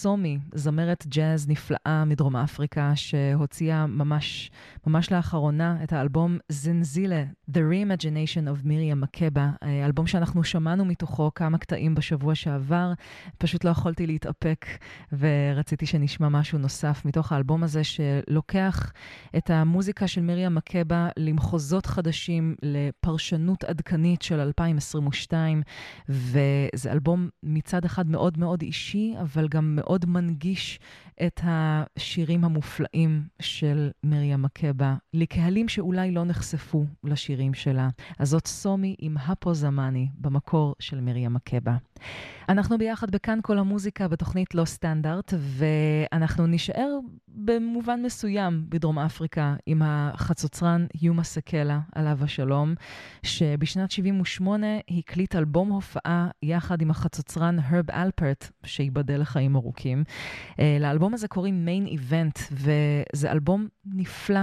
סומי, זמרת ג'אז נפלאה מדרום אפריקה, שהוציאה ממש לאחרונה את האלבום זנזילה, The Reimagination of מרים מקבה, אלבום שאנחנו שמענו מתוכו כמה קטעים בשבוע שעבר, פשוט לא יכולתי להתאפק, ורציתי שנשמע משהו נוסף מתוך האלבום הזה, שלוקח את המוזיקה של מרים מקבה למחוזות חדשים, לפרשנות עדכנית של 2022, וזה אלבום מצד אחד מאוד מאוד אישי, אבל גם מאוד מנגיש את השירים המופלאים של מרים מקבה, לקהלים שאולי לא נחשפו לשירים שלה. אז זאת סומי עם הפו זמני, במקור של מרים מקבה. אנחנו ביחד בכאן כל המוזיקה בתוכנית לא סטנדרט, ואנחנו נשאר במובן מסוים בדרום אפריקה עם החצוצרן יומה סקלה, עליו השלום, שבשנת 78 הקליט אלבום הופעה יחד עם החצוצרן הרב אלפרט, שיבדל לחיים ארוכים. לאלבום הזה קוראים Main Event, וזה אלבום נפלא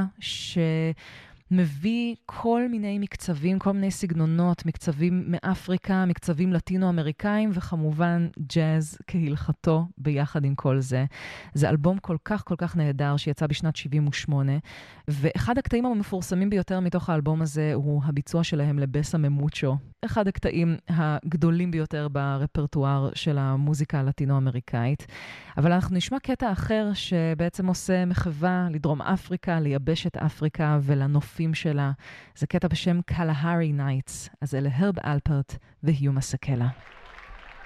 מביא כל מיני מקצבים, כל מיני סגנונות, מקצבים מאפריקה, מקצבים לטינו-אמריקאים, וכמובן ג'אז כהלכתו ביחד עם כל זה. זה אלבום כל כך נהדר שיצא בשנת 78, ואחד הקטעים המפורסמים ביותר מתוך האלבום הזה הוא הביצוע שלהם לבסה ממוצ'ו. אחד הקטעים הגדולים ביותר ברפרטואר של המוזיקה הלטינו-אמריקאית. אבל אנחנו נשמע קטע אחר שבעצם עושה מחווה לדרום אפריקה, ליבשת אפריקה ולנופים שלה. זה קטע בשם קלהרי נייטס. אז אלה הרב אלפרט ויומה סקלה.